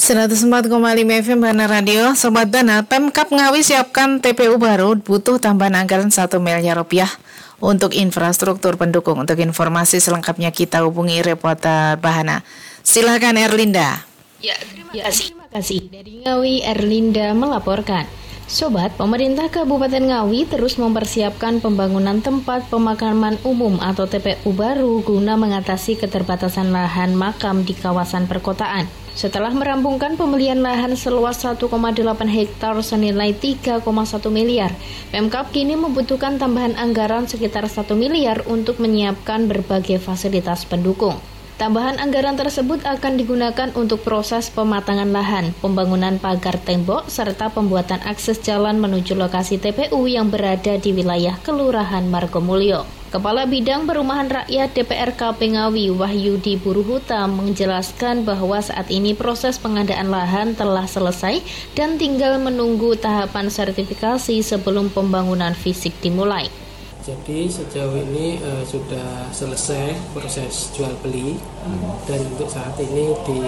104,5 FM Bana Radio. Sobat Bana, Pemkab Ngawi siapkan TPU baru butuh tambahan anggaran 1 miliar rupiah untuk infrastruktur pendukung. Untuk informasi selengkapnya kita hubungi reporter Bahana. Silakan Erlinda. Ya, terima kasih. Dari Ngawi, Erlinda melaporkan. Sobat, pemerintah Kabupaten Ngawi terus mempersiapkan pembangunan tempat pemakaman umum atau TPU baru guna mengatasi keterbatasan lahan makam di kawasan perkotaan. Setelah merampungkan pembelian lahan seluas 1,8 hektar senilai 3,1 miliar, Pemkab kini membutuhkan tambahan anggaran sekitar 1 miliar untuk menyiapkan berbagai fasilitas pendukung. Tambahan anggaran tersebut akan digunakan untuk proses pematangan lahan, pembangunan pagar tembok, serta pembuatan akses jalan menuju lokasi TPU yang berada di wilayah Kelurahan Margomulyo. Kepala Bidang Perumahan Rakyat DPRKP Ngawi, Wahyudi Buruhuta, menjelaskan bahwa saat ini proses pengadaan lahan telah selesai dan tinggal menunggu tahapan sertifikasi sebelum pembangunan fisik dimulai. Jadi sejauh ini sudah selesai proses jual beli dan untuk saat ini di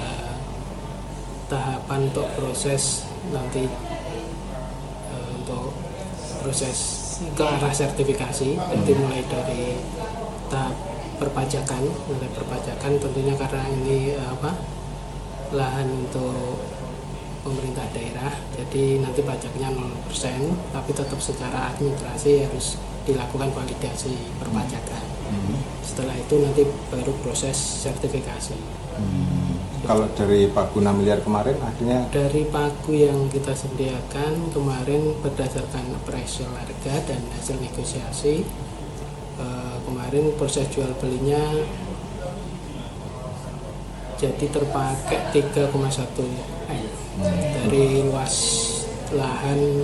tahapan untuk proses nanti untuk proses ke arah sertifikasi. Jadi mulai dari tahap perpajakan tentunya karena ini lahan untuk pemerintah daerah, jadi nanti pajaknya 0%, tapi tetap secara administrasi harus dilakukan validasi perpajakan. Setelah itu nanti baru proses sertifikasi. Kalau dari pagu 6 miliar kemarin akhirnya? Dari pagu yang kita sediakan kemarin berdasarkan appraisal harga dan hasil negosiasi, kemarin proses jual belinya jadi terpakai 3,1 M dari luas lahan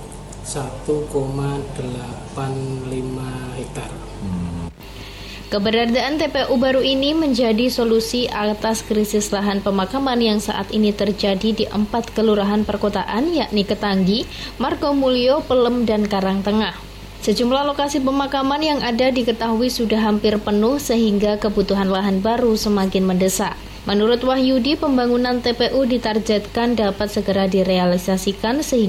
1,85 hektar. Keberadaan TPU baru ini menjadi solusi atas krisis lahan pemakaman yang saat ini terjadi di 4 kelurahan perkotaan, yakni Ketanggi, Margomulyo, Pelem, dan Karangtengah. Sejumlah lokasi pemakaman yang ada diketahui sudah hampir penuh sehingga kebutuhan lahan baru semakin mendesak. Menurut Wahyudi, pembangunan TPU ditargetkan dapat segera direalisasikan sehingga